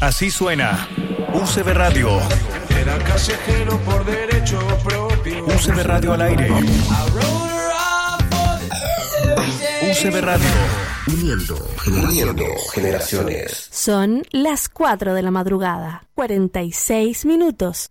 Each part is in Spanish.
Así suena UCB Radio. Era callejero por derecho propio. UCB Radio al aire. UCB Radio. Uniendo generaciones. Son las 4 de la madrugada, 46 minutos.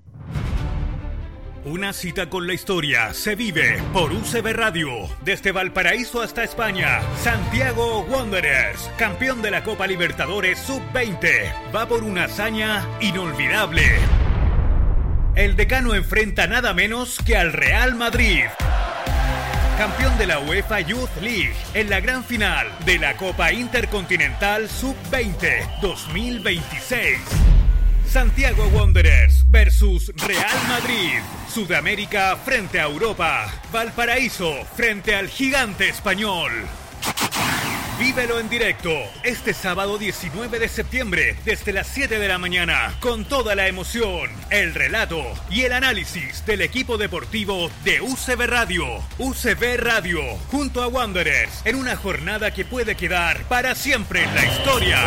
Una cita con la historia se vive por UCB Radio. Desde Valparaíso hasta España, Santiago Wanderers, campeón de la Copa Libertadores Sub-20, va por una hazaña inolvidable. El decano enfrenta nada menos que al Real Madrid, campeón de la UEFA Youth League, en la gran final de la Copa Intercontinental Sub-20 2026. Santiago Wanderers versus Real Madrid. Sudamérica frente a Europa. Valparaíso frente al gigante español. Vívelo en directo este sábado 19 de septiembre desde las 7 de la mañana con toda la emoción, el relato y el análisis del equipo deportivo de UCB Radio. UCB Radio junto a Wanderers en una jornada que puede quedar para siempre en la historia.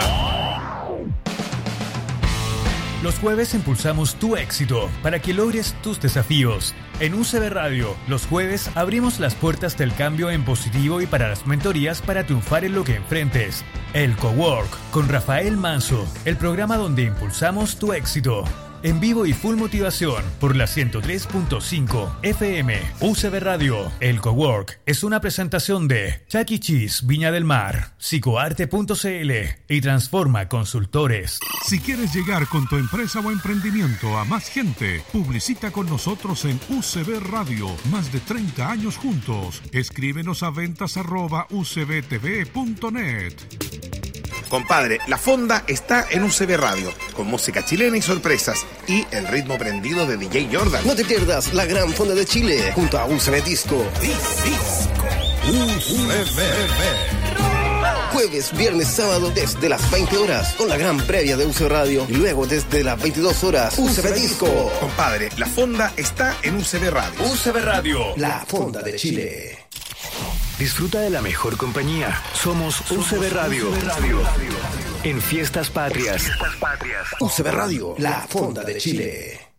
Los jueves impulsamos tu éxito para que logres tus desafíos. En UCB Radio, los jueves abrimos las puertas del cambio en positivo y para las mentorías para triunfar en lo que enfrentes. El Cowork con Rafael Manso, el programa donde impulsamos tu éxito. En vivo y full motivación por la 103.5 FM. UCB Radio. El Cowork es una presentación de Chuck E. Cheese Viña del Mar, Psicoarte.cl y Transforma Consultores. Si quieres llegar con tu empresa o emprendimiento a más gente, publicita con nosotros en UCB Radio. Más de 30 años juntos. Escríbenos a ventas@ucbtv.net. Compadre, la fonda está en UCB Radio, con música chilena y sorpresas, y el ritmo prendido de DJ Jordan. No te pierdas la gran fonda de Chile, junto a UCB Disco. UCB. Jueves, viernes, sábado, desde las 20 horas, con la gran previa de UCB Radio, y luego desde las 22 horas, UCB Disco. Compadre, la fonda está en UCB Radio. UCB Radio, la fonda de Chile. Disfruta de la mejor compañía. Somos UCB Radio. En Fiestas Patrias. UCB Radio, la fonda de Chile.